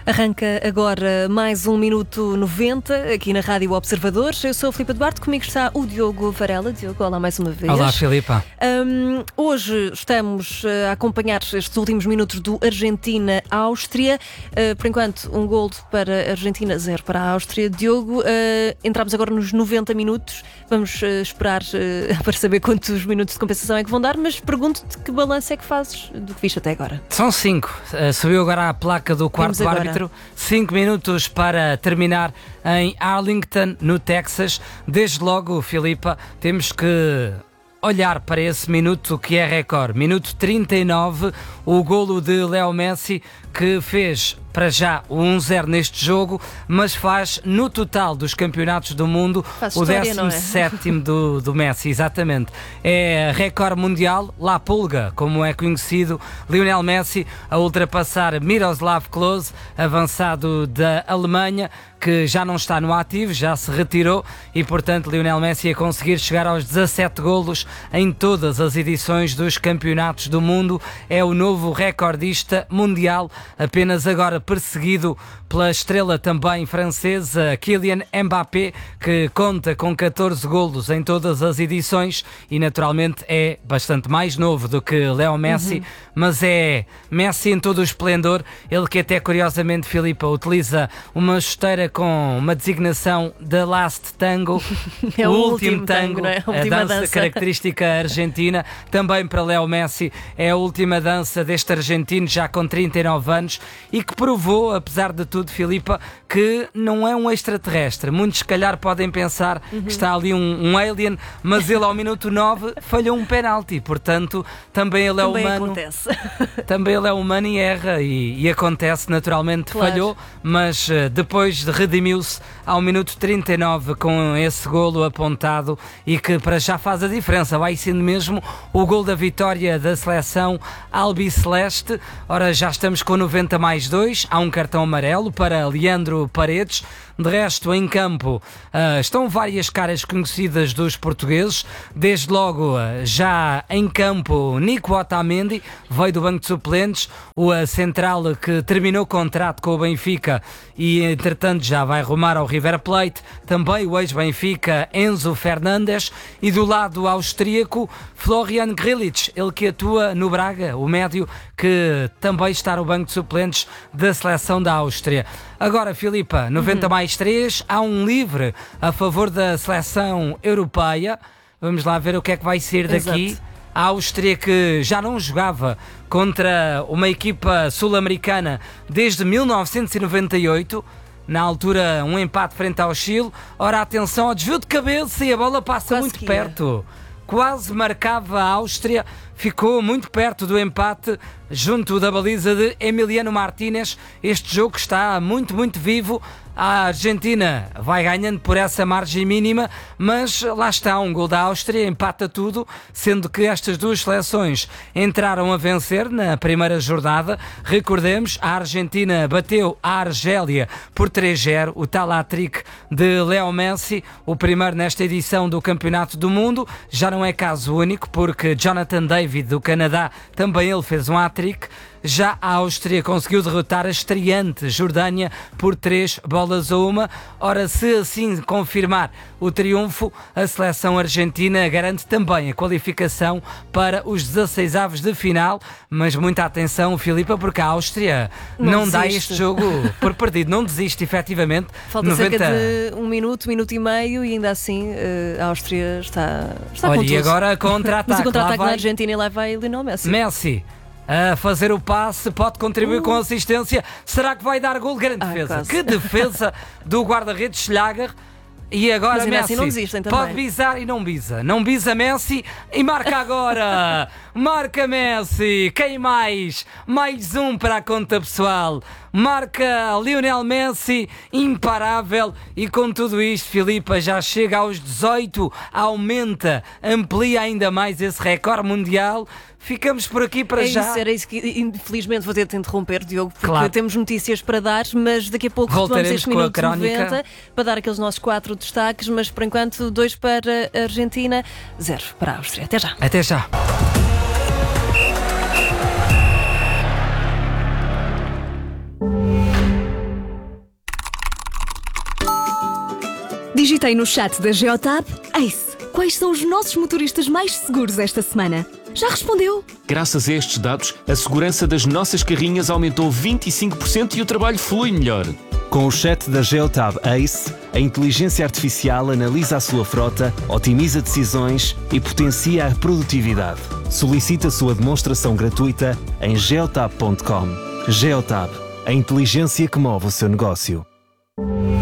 Arranca agora mais um Minuto 90 aqui na Rádio Observador. Eu sou a Filipa Duarte, comigo está o Diogo Varela. Diogo, olá mais uma vez. Olá, Filipa. Hoje estamos a acompanhar estes últimos minutos do Argentina-Áustria. Por enquanto, um golo para a Argentina, 0 para a Áustria. Diogo, entramos agora nos 90 minutos. Vamos esperar para saber quantos minutos de compensação é que vão dar, mas pergunto-te que balanço é que fazes do que viste até agora. São 5. Subiu agora a placa do quarto árbitro. 5 minutos para terminar em Arlington, no Texas. Desde logo, Filipa, temos que olhar para esse minuto que é recorde. Minuto 39, o golo de Leo Messi, que fez para já o 1-0 neste jogo, mas faz no total dos campeonatos do mundo o 17º do Messi, exatamente. É recorde mundial, La Pulga, como é conhecido, Lionel Messi a ultrapassar Miroslav Klose, avançado da Alemanha, que já não está no ativo, já se retirou e, portanto, Lionel Messi a conseguir chegar aos 17 golos em todas as edições dos campeonatos do mundo. É o novo recordista mundial, apenas agora perseguido pela estrela também francesa Kylian Mbappé, que conta com 14 golos em todas as edições e naturalmente é bastante mais novo do que Leo Messi, mas é Messi em todo o esplendor. Ele que até curiosamente, Filipa, utiliza uma chuteira com uma designação The Last Tango, é o último tango, não é? A dança característica argentina. Também para Leo Messi é a última dança deste argentino já com 39 anos e que provou, apesar de tudo, Filipa, que não é um extraterrestre. Muitos se calhar podem pensar que está ali um alien, mas ele ao minuto 9 falhou um penalti, portanto também ele é humano. Acontece. Também ele é humano e erra e acontece naturalmente, claro. Falhou, mas depois redimiu-se ao minuto 39 com esse golo apontado e que para já faz a diferença, vai sendo mesmo o golo da vitória da seleção albiceleste. Ora, já estamos com 90+2, há um cartão amarelo para Leandro Paredes. De resto, em campo estão várias caras conhecidas dos portugueses. Desde logo, já em campo, Nico Otamendi veio do banco de suplentes, o central que terminou o contrato com o Benfica e entretanto já vai rumar ao River Plate. Também o ex-Benfica Enzo Fernandes e do lado austríaco Florian Grillitsch, ele que atua no Braga, o médio que também está no banco de suplentes da seleção da Áustria. Agora, Filipa, 90+3, há um livre a favor da seleção europeia. Vamos lá ver o que é que vai sair daqui. Exato. A Áustria, que já não jogava contra uma equipa sul-americana desde 1998, na altura um empate frente ao Chile. Ora, atenção ao desvio de cabeça e a bola passa muito perto. Quase marcava a Áustria, ficou muito perto do empate junto da baliza de Emiliano Martínez. Este jogo está muito, muito vivo. A Argentina vai ganhando por essa margem mínima, mas lá está, um gol da Áustria, empata tudo, sendo que estas duas seleções entraram a vencer na primeira jornada. Recordemos, a Argentina bateu a Argélia por 3-0, o tal hat-trick de Leo Messi, o primeiro nesta edição do Campeonato do Mundo. Já não é caso único, porque Jonathan David do Canadá, também ele fez um hat-trick. Já a Áustria conseguiu derrotar a estreante Jordânia por 3-1. Ora, se assim confirmar o triunfo, a seleção argentina garante também a qualificação para os 16avos de final. Mas muita atenção, Filipa, porque a Áustria não dá este jogo por perdido, não desiste efetivamente. Falta cerca de um minuto e meio e ainda assim a Áustria está olha, com tudo. E agora contra-ataque. Mas o contra-ataque na Argentina e lá vai Lionel Messi. Messi a fazer o passe, pode contribuir com assistência. Será que vai dar gol? Grande defesa. Quase. Que defesa do guarda-redes Schlager. E agora Messi assim não desistem também. Pode bisar e não bisa. Não bisa Messi e marca agora. Marca Messi. Quem mais? Mais um para a conta pessoal. Marca Lionel Messi, imparável. E com tudo isto, Filipa, já chega aos 18, aumenta, amplia ainda mais esse recorde mundial. Ficamos por aqui para já. Era isso que infelizmente vou ter de interromper, Diogo, porque claro. Temos notícias para dar, mas daqui a pouco retomamos este minuto 90 para dar aqueles nossos 4 destaques, mas por enquanto 2 para a Argentina, 0 para a Áustria. Até já. Até já. Digitei no chat da Geotab: Ace, quais são os nossos motoristas mais seguros esta semana? Já respondeu? Graças a estes dados, a segurança das nossas carrinhas aumentou 25% e o trabalho flui melhor. Com o chat da Geotab Ace, a inteligência artificial analisa a sua frota, otimiza decisões e potencia a produtividade. Solicite a sua demonstração gratuita em geotab.com. Geotab, a inteligência que move o seu negócio.